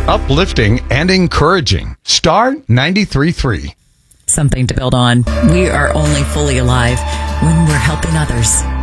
uplifting, and encouraging. Star 93.3. Something to build on. We are only fully alive when we're helping others.